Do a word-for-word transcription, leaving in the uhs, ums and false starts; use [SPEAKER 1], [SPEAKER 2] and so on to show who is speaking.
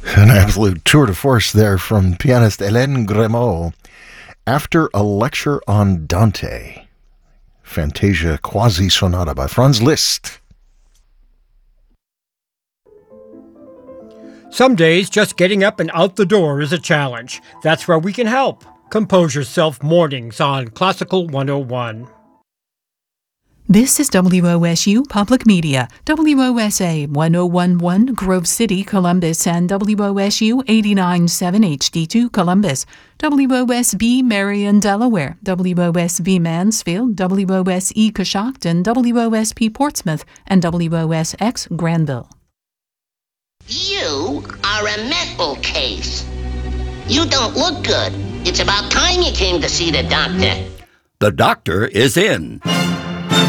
[SPEAKER 1] An absolute tour de force there from pianist Hélène Grimaud. After a lecture on Dante, Fantasia Quasi Sonata by Franz Liszt.
[SPEAKER 2] Some days, just getting up and out the door is a challenge. That's where we can help. Compose Yourself Mornings on Classical one oh one.
[SPEAKER 3] This is W O S U Public Media, W O S A one oh one point one Grove City, Columbus, and W O S U eighty-nine point seven H D two Columbus, W O S B Marion, Delaware, W O S B Mansfield, W O S E Coshocton, W O S P Portsmouth, and W O S X Granville.
[SPEAKER 4] You are a mental case. You don't look good. It's about time you came to see the doctor.
[SPEAKER 5] The doctor is in.